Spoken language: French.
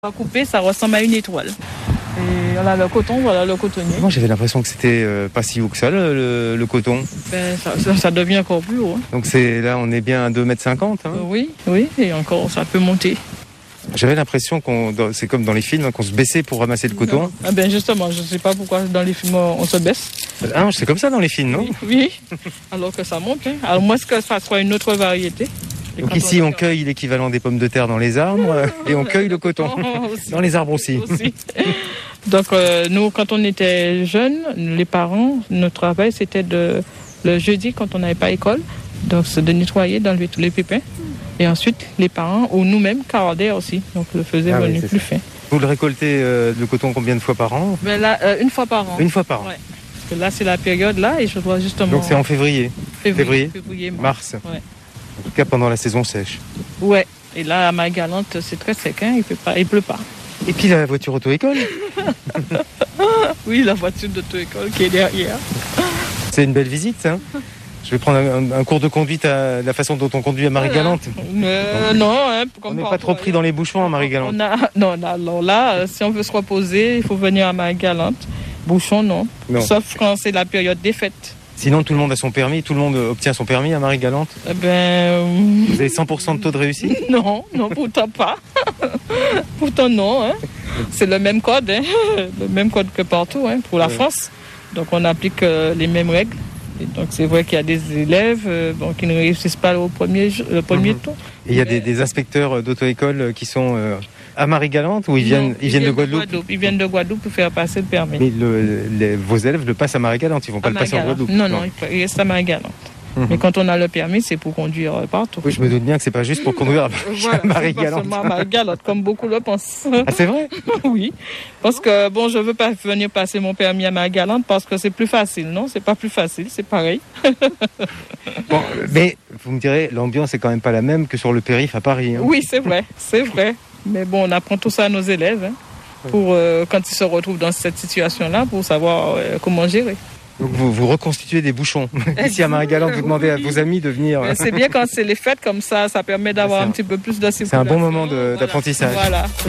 Coupé, ça ressemble à une étoile. Et on a le coton, voilà le cotonnier. Moi j'avais l'impression que c'était pas si haut que ça le coton. Ben, ça devient encore plus haut. Hein. Donc là on est bien à 2,50 m. Hein. Oui, et encore ça peut monter. J'avais l'impression c'est comme dans les films, hein, qu'on se baissait pour ramasser le coton. Non. Ah ben justement, je ne sais pas pourquoi dans les films on se baisse. Ah c'est comme ça dans les films, non? Oui, alors que ça monte. Hein. Alors moins que ça soit une autre variété. Donc ici on cueille l'équivalent des pommes de terre dans les arbres et on cueille le coton dans les arbres aussi. Donc nous quand on était jeunes, les parents, notre travail c'était le jeudi quand on n'avait pas école, donc c'est de nettoyer, d'enlever tous les pépins. Et ensuite les parents ou nous-mêmes carottaient aussi, donc le faisaient venir plus fin. Vous le récoltez le coton combien de fois par an? Ben là, une fois par an. Une fois par an. Ouais. Parce que là c'est la période là et je dois justement. Donc c'est en février. Février, mars. Ouais. En tout cas pendant la saison sèche. Ouais. Et là, à Marie-Galante, c'est très sec, hein, il pleut pas. Et puis la voiture auto-école. Oui, la voiture d'auto-école qui est derrière. C'est une belle visite, hein. Je vais prendre un cours de conduite à la façon dont on conduit à Marie-Galante. Non, hein, on n'est pas trop pris dans les bouchons à Marie-Galante. Alors là, si on veut se reposer, il faut venir à Marie-Galante. Bouchons, non. Sauf quand c'est la période des fêtes. Sinon, tout le monde a son permis, tout le monde obtient son permis à Marie-Galante. Vous avez 100% de taux de réussite? Non, pourtant pas. Pourtant non. Hein. C'est le même code, hein. Le même code que partout, hein, pour la France. Donc on applique les mêmes règles. Et donc c'est vrai qu'il y a des élèves qui ne réussissent pas le premier tour. Et il y a des inspecteurs d'auto-école qui sont à Marie-Galante ou ils viennent de Guadeloupe? Ils viennent de Guadeloupe pour faire passer le permis. Mais vos élèves le passent à Marie-Galante, ils ne vont pas le passer en Guadeloupe? Non, ils restent à Marie-Galante. Mais quand on a le permis, c'est pour conduire partout. Oui, je me doute bien que c'est pas juste pour conduire à Marie-Galante. Pas seulement à Marie-Galante, comme beaucoup le pensent. Ah, c'est vrai? Oui. Parce que, je veux pas venir passer mon permis à Marie-Galante parce que c'est plus facile, non? C'est pas plus facile, c'est pareil. Bon, mais vous me direz, l'ambiance est quand même pas la même que sur le périph' à Paris. Hein. Oui, c'est vrai. Mais bon, on apprend tout ça à nos élèves, hein, pour, quand ils se retrouvent dans cette situation-là, pour savoir comment gérer. Donc vous reconstituez des bouchons. Ici à Marie-Galante, vous demandez à vos amis de venir. Mais c'est bien quand c'est les fêtes comme ça permet d'avoir un petit peu plus de circulation. C'est un bon moment d'apprentissage. Voilà.